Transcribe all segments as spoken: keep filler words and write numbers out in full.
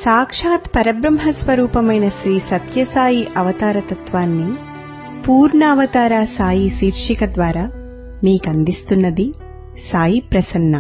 సాక్షాత్ పరబ్రహ్మస్వరూపమైన శ్రీ సత్యసాయి అవతారతత్వాన్ని పూర్ణావతార సాయి శీర్షిక ద్వారా మీకందిస్తున్నది సాయి ప్రసన్న.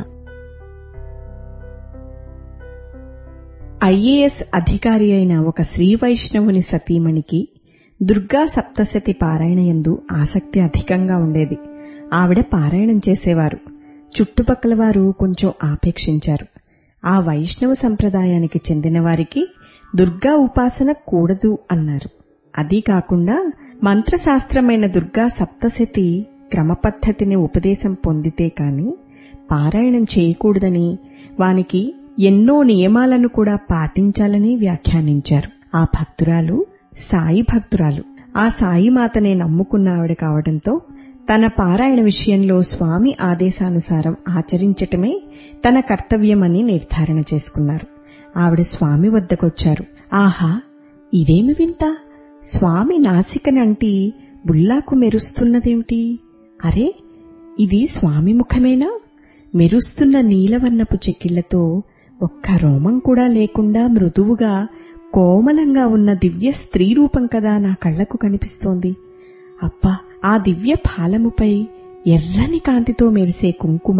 ఐఏఎస్ అధికారి అయిన ఒక శ్రీ వైష్ణవుని సతీమణికి దుర్గా సప్తశతి పారాయణయందు ఆసక్తి అధికంగా ఉండేది. ఆవిడ పారాయణం చేసేవారు. చుట్టుపక్కల వారు కొంచెం ఆపేక్షించారు. ఆ వైష్ణవ సంప్రదాయానికి చెందిన వారికి దుర్గా ఉపాసన కూడదు అన్నారు. అదీ కాకుండా మంత్రశాస్త్రమైన దుర్గా సప్తశతి క్రమపద్ధతిని ఉపదేశం పొందితే కాని పారాయణం చేయకూడదని, వానికి ఎన్నో నియమాలను కూడా పాటించాలని వ్యాఖ్యానించారు. ఆ భక్తురాలు సాయి భక్తురాలు. ఆ సాయి మాతనే నమ్ముకున్న ఆవిడ కావడంతో తన పారాయణ విషయంలో స్వామి ఆదేశానుసారం ఆచరించటమే తన కర్తవ్యమని నిర్ధారణ చేసుకున్నారు. ఆవిడ స్వామి వద్దకొచ్చారు. ఆహా, ఇదేమి వింత! స్వామి నాసికనంటి బుల్లాకు మెరుస్తున్నదేమిటి? అరే, ఇది స్వామి ముఖమేనా? మెరుస్తున్న నీలవర్ణపు చెక్కిళ్లతో ఒక్క రోమం కూడా లేకుండా మృదువుగా కోమలంగా ఉన్న దివ్య స్త్రీ రూపం కదా నా కళ్లకు కనిపిస్తోంది. అబ్బా, ఆ దివ్య పాలముపై ఎర్రని కాంతితో మెరిసే కుంకుమ,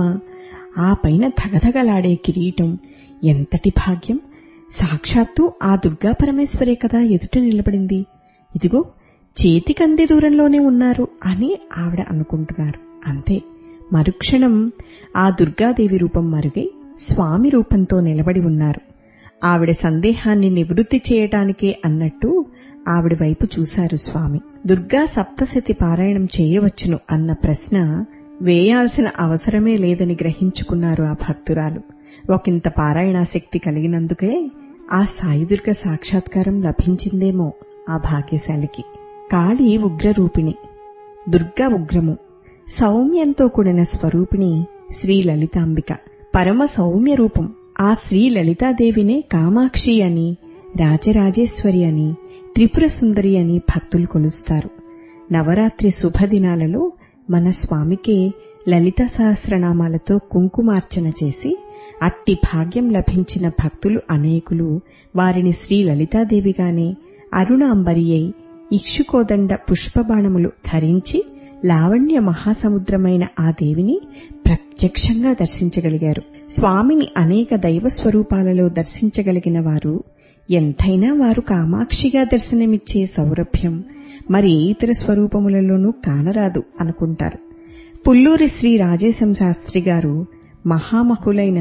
ఆ పైన ధగధగలాడే కిరీటం, ఎంతటి భాగ్యం! సాక్షాత్తు ఆ దుర్గా పరమేశ్వరే కదా ఎదుట నిలబడింది. ఇదిగో చేతికందే దూరంలోనే ఉన్నారు అని ఆవిడ అనుకుంటున్నారు. అంతే, మరుక్షణం ఆ దుర్గాదేవి రూపం మరుగై స్వామి రూపంతో నిలబడి ఉన్నారు. ఆవిడ సందేహాన్ని నివృత్తి చేయటానికే అన్నట్టు ఆవిడ వైపు చూశారు స్వామి. దుర్గా సప్తశతి పారాయణం చేయవచ్చును అన్న ప్రశ్న వేయాల్సిన అవసరమే లేదని గ్రహించుకున్నారు ఆ భక్తురాలు. ఒకంత పారాయణాశక్తి కలిగినందుకే ఆ సాయిదుర్గ సాక్షాత్కారం లభించిందేమో ఆ భాగ్యశాలికి. కాళీ ఉగ్రరూపిణి, దుర్గా ఉగ్రము. సౌమ్యంతో కూడిన స్వరూపిణి శ్రీ లలితాంబిక. పరమ సౌమ్య రూపం. ఆ శ్రీ లలితాదేవినే కామాక్షి అని, రాజరాజేశ్వరి అని, త్రిపుర సుందరి అని భక్తులు కొలుస్తారు. నవరాత్రి శుభదినాలలో మన స్వామికే లలిత సహస్రనామాలతో కుంకుమార్చన చేసి అట్టి భాగ్యం లభించిన భక్తులు అనేకులు వారిని శ్రీ లలితాదేవిగానే అరుణాంబరి అయి ఇక్షుకోదండ పుష్పబాణములు ధరించి లావణ్య మహాసముద్రమైన ఆ దేవిని ప్రత్యక్షంగా దర్శించగలిగారు. స్వామిని అనేక దైవ స్వరూపాలలో దర్శించగలిగిన వారు ఎంతైనా వారు కామాక్షిగా దర్శనమిచ్చే సౌరభ్యం మరి ఇతర స్వరూపములలోనూ కానరాదు అనుకుంటారు. పుల్లూరి శ్రీ రాజేశం శాస్త్రి గారు మహామహులైన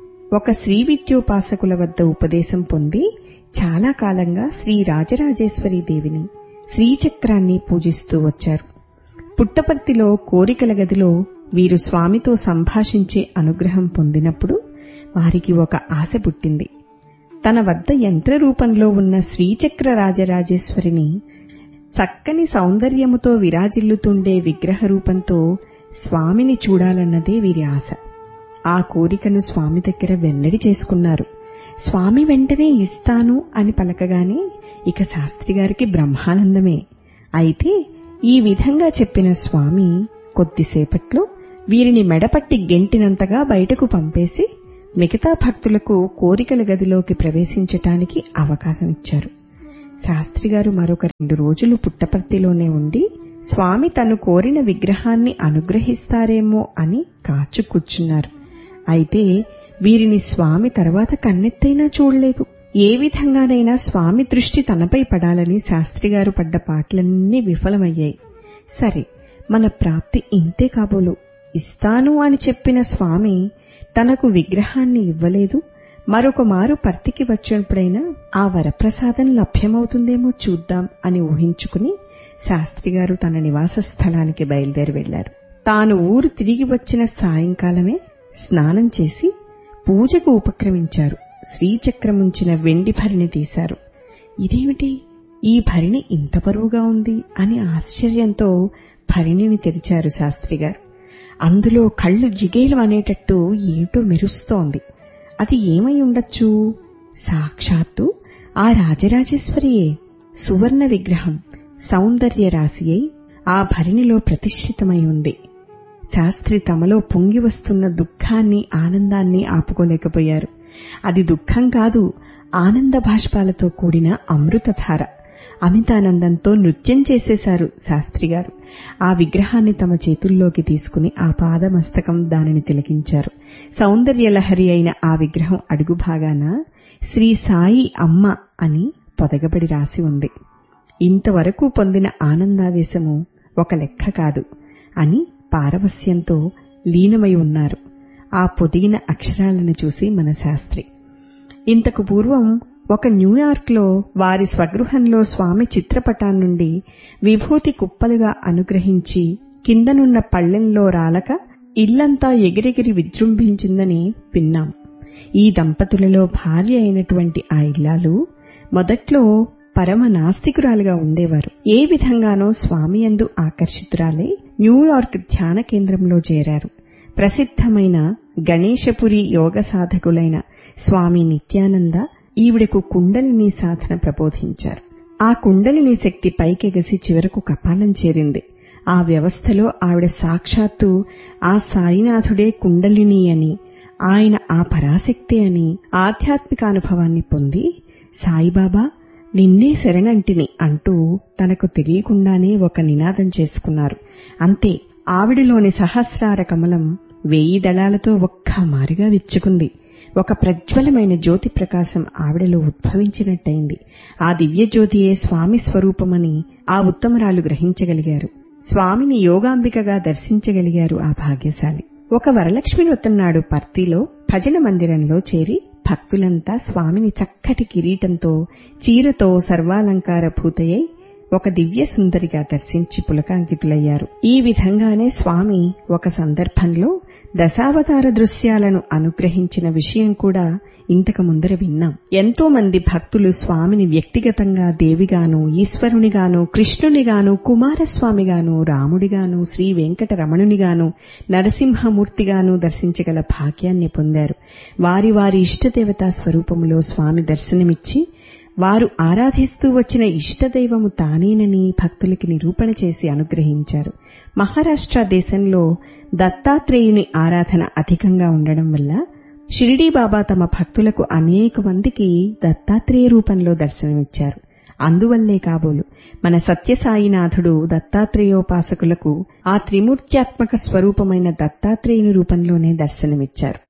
ఒక శ్రీ విద్యోపాసకుల వద్ద ఉపదేశం పొంది చాలా కాలంగా శ్రీ రాజరాజేశ్వరీ దేవిని, శ్రీచక్రాన్ని పూజిస్తూ వచ్చారు. పుట్టపర్తిలో కోరికల గదిలో వీరు స్వామితో సంభాషించే అనుగ్రహం పొందినప్పుడు వారికి ఒక ఆశ పుట్టింది. తన వద్ద యంత్ర రూపంలో ఉన్న శ్రీచక్ర రాజరాజేశ్వరిని చక్కని సౌందర్యముతో విరాజిల్లుతుండే విగ్రహ రూపంతో స్వామిని చూడాలన్నదే వీరి ఆశ. ఆ కోరికను స్వామి దగ్గర వెల్లడి చేసుకున్నారు. స్వామి వెంటనే ఇస్తాను అని పలకగానే ఇక శాస్త్రిగారికి బ్రహ్మానందమే. అయితే ఈ విధంగా చెప్పిన స్వామి కొద్దిసేపట్లో వీరిని మెడపట్టి గెంటినంతగా బయటకు పంపేసి మిగతా భక్తులకు కోరికల గదిలోకి ప్రవేశించటానికి అవకాశం ఇచ్చారు. శాస్త్రిగారు మరొక రెండు రోజులు పుట్టపర్తిలోనే ఉండి స్వామి తను కోరిన విగ్రహాన్ని అనుగ్రహిస్తారేమో అని కాచు కూర్చున్నారు. అయితే వీరిని స్వామి తర్వాత కన్నెత్తైనా చూడలేదు. ఏ విధంగానైనా స్వామి దృష్టి తనపై పడాలని శాస్త్రిగారు పడ్డ పాటలన్నీ విఫలమయ్యాయి. సరే, మన ప్రాప్తి ఇంతే కాబోలు. ఇస్తాను అని చెప్పిన స్వామి తనకు విగ్రహాన్ని ఇవ్వలేదు. మరొక మారు పర్తికి వచ్చినప్పుడైనా ఆ వరప్రసాదం లభ్యమవుతుందేమో చూద్దాం అని ఊహించుకుని శాస్త్రిగారు తన నివాస స్థలానికి బయలుదేరి వెళ్లారు. తాను ఊరు తిరిగి వచ్చిన సాయంకాలమే స్నానం చేసి పూజకు ఉపక్రమించారు. శ్రీచక్రముంచిన వెండి భరిణి తీశారు. ఇదేమిటి, ఈ భరిణి ఇంత బరువుగా ఉంది అని ఆశ్చర్యంతో భరిణిని తెరిచారు శాస్త్రిగారు. అందులో కళ్ళు జిగేలు అనేటట్టు ఏమిటో మెరుస్తోంది. అది ఏమై ఉండొచ్చు? సాక్షాత్తు ఆ రాజరాజేశ్వరియే. సువర్ణ విగ్రహం సౌందర్య రాశి అయి ఆ భరిణిలో ప్రతిష్ఠితమై ఉంది. శాస్త్రి తమలో పొంగి వస్తున్న దుఃఖాన్ని ఆనందాన్ని ఆపుకోలేకపోయారు. అది దుఃఖం కాదు, ఆనంద భాష్పాలతో కూడిన అమృతధార. అమితానందంతో నృత్యం చేసేశారు శాస్త్రిగారు. ఆ విగ్రహాన్ని తమ చేతుల్లోకి తీసుకుని ఆ పాదమస్తకం దానిని తిలకించారు. సౌందర్యలహరి అయిన ఆ విగ్రహం అడుగు భాగాన శ్రీ సాయి అమ్మ అని పొదగబడి రాసి ఉంది. ఇంతవరకు పొందిన ఆనందావేశము ఒక లెక్క కాదు అని పారవస్యంతో లీనమై ఉన్నారు ఆ పొదిగిన అక్షరాలను చూసి మన శాస్త్రి. ఇంతకు పూర్వం ఒక న్యూయార్క్లో వారి స్వగృహంలో స్వామి చిత్రపటాన్నుండి విభూతి కుప్పలుగా అనుగ్రహించి కిందనున్న పళ్ళెంలో రాలక ఇల్లంతా ఎగిరెగిరి విజృంభించిందని విన్నాం. ఈ దంపతులలో భార్య అయినటువంటి ఆ ఇల్లాలు మొదట్లో పరమ నాస్తికురాలుగా ఉండేవారు. ఏ విధంగానో స్వామి యందు ఆకర్షితురాలై న్యూయార్క్ ధ్యాన కేంద్రంలో చేరారు. ప్రసిద్ధమైన గణేశపురి యోగ సాధకులైన స్వామి నిత్యానంద ఈవిడకు కుండలిని సాధన ప్రబోధించారు. ఆ కుండలిని శక్తి పైకెగసి చివరకు కపాలం చేరింది. ఆ వ్యవస్థలో ఆవిడ సాక్షాత్తు ఆ సాయినాథుడే కుండలిని అని, ఆయన ఆ పరాశక్తి అని ఆధ్యాత్మికానుభవాన్ని పొంది సాయిబాబా నిన్నే శరణంటిని అంటూ తనకు తెలియకుండానే ఒక నినాదం చేసుకున్నారు. అంతే, ఆవిడలోని సహస్రార కమలం వేయి దళాలతో ఒక్క మారిగా విచ్చుకుంది. ఒక ప్రజ్వలమైన జ్యోతి ప్రకాశం ఆవిడలో ఉద్భవించినట్టయింది. ఆ దివ్య జ్యోతియే స్వామి స్వరూపమని ఆ ఉత్తమరాలు గ్రహించగలిగారు. స్వామిని యోగాంబికగా దర్శించగలిగారు ఆ భాగ్యశాలి. ఒక వరలక్ష్మి వ్రతం నాడు పర్తిలో భజన మందిరంలో చేరి భక్తులంతా స్వామిని చక్కటి కిరీటంతో చీరతో సర్వాలంకార భూతయై ఒక దివ్య సుందరిగా దర్శించి పులకాంకితులయ్యారు. ఈ విధంగానే స్వామి ఒక సందర్భంలో దశావతార దృశ్యాలను అనుగ్రహించిన విషయం కూడా ఇంతకు ముందర విన్నాం. ఎంతో మంది భక్తులు స్వామిని వ్యక్తిగతంగా దేవిగాను, ఈశ్వరునిగాను, కృష్ణునిగాను, కుమారస్వామిగాను, రాముడిగాను, శ్రీ వెంకటరమణునిగాను, నరసింహమూర్తిగాను దర్శించగల భాగ్యాన్ని పొందారు. వారి వారి ఇష్టదేవతా స్వరూపములో స్వామి దర్శనమిచ్చి వారు ఆరాధిస్తూ వచ్చిన ఇష్టదైవము తానేనని భక్తులకి నిరూపణ చేసి అనుగ్రహించారు. మహారాష్ట్ర దేశంలో దత్తాత్రేయుని ఆరాధన అధికంగా ఉండడం వల్ల షిరిడీ బాబా తమ భక్తులకు అనేక మందికి దత్తాత్రేయ రూపంలో దర్శనమిచ్చారు. అందువల్లే కాబోలు మన సత్యసాయినాథుడు దత్తాత్రేయోపాసకులకు ఆ త్రిమూర్త్యాత్మక స్వరూపమైన దత్తాత్రేయుని రూపంలోనే దర్శనమిచ్చారు.